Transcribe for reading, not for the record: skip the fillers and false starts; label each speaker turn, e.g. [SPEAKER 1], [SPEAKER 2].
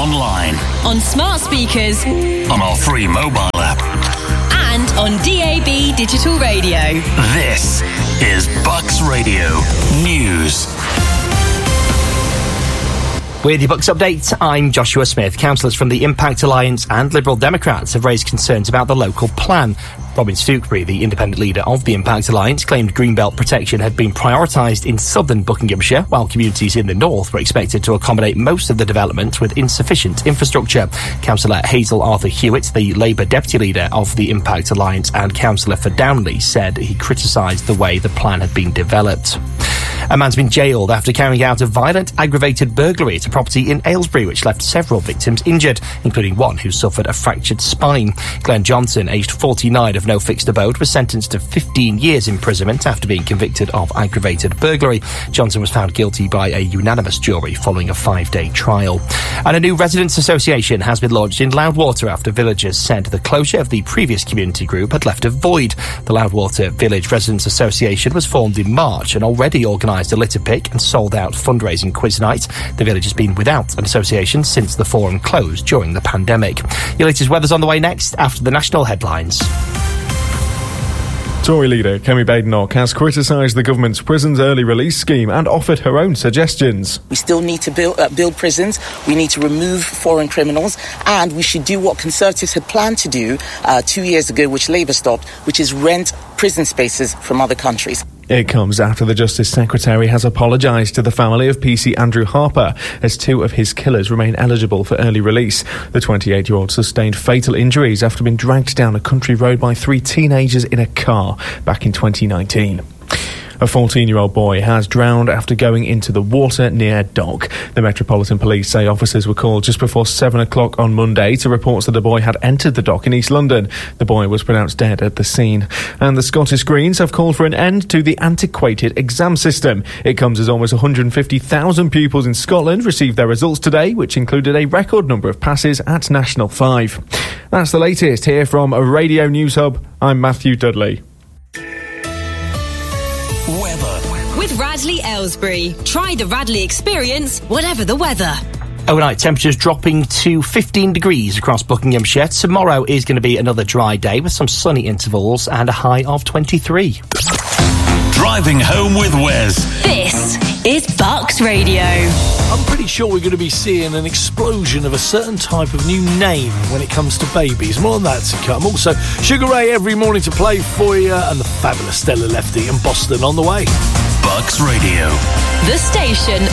[SPEAKER 1] online,
[SPEAKER 2] on smart speakers,
[SPEAKER 1] on our free mobile app,
[SPEAKER 2] and on DAB digital radio.
[SPEAKER 1] This is Bucks Radio News.
[SPEAKER 3] With your Bucks update, I'm Joshua Smith. Councillors from the Impact Alliance and Liberal Democrats have raised concerns about the local plan. Robin Stooksbury, the independent leader of the Impact Alliance, claimed Greenbelt protection had been prioritised in southern Buckinghamshire, while communities in the north were expected to accommodate most of the development with insufficient infrastructure. Councillor Hazel Arthur Hewitt, the Labour deputy leader of the Impact Alliance and councillor for Downley, said he criticised the way the plan had been developed. A man's been jailed after carrying out a violent, aggravated burglary at a property in Aylesbury, which left several victims injured, including one who suffered a fractured spine. Glenn Johnson, aged 49, of no fixed abode, was sentenced to 15 years imprisonment after being convicted of aggravated burglary. Johnson was found guilty by a unanimous jury following a 5-day trial. And a new residents' association has been launched in Loudwater after villagers said the closure of the previous community group had left a void. The Loudwater Village Residents Association was formed in March and already organised a litter pick and sold out fundraising quiz night. The village has been without an association since the forum closed during the pandemic. Your latest weather's on the way next after the national headlines.
[SPEAKER 4] Tory leader Kemi Badenoch has criticised the government's prisons early release scheme and offered her own suggestions.
[SPEAKER 5] We still need to build prisons, we need to remove foreign criminals, and we should do what Conservatives had planned to do 2 years ago, which Labour stopped, which is rent prison spaces from other countries.
[SPEAKER 4] It comes after the Justice Secretary has apologised to the family of PC Andrew Harper as 2 of his killers remain eligible for early release. The 28-year-old sustained fatal injuries after being dragged down a country road by 3 teenagers in a car back in 2019. A 14-year-old boy has drowned after going into the water near dock. The Metropolitan Police say officers were called just before 7 o'clock on Monday to reports that a boy had entered the dock in East London. The boy was pronounced dead at the scene. And the Scottish Greens have called for an end to the antiquated exam system. It comes as almost 150,000 pupils in Scotland received their results today, which included a record number of passes at National 5. That's the latest here from a Radio News Hub. I'm Matthew Dudley.
[SPEAKER 2] With Radley Aylesbury. Try the Radley experience, whatever the weather.
[SPEAKER 3] Overnight temperatures dropping to 15 degrees across Buckinghamshire. Tomorrow is going to be another dry day with some sunny intervals and a high of 23.
[SPEAKER 1] Driving home with Wes.
[SPEAKER 2] This is Bucks Radio.
[SPEAKER 6] I'm pretty sure we're going to be seeing an explosion of a certain type of new name when it comes to babies. More on that to come. Also, Sugar Ray every morning to play for you, and the fabulous Stella Lefty and Boston on the way.
[SPEAKER 1] Bucks Radio.
[SPEAKER 2] The station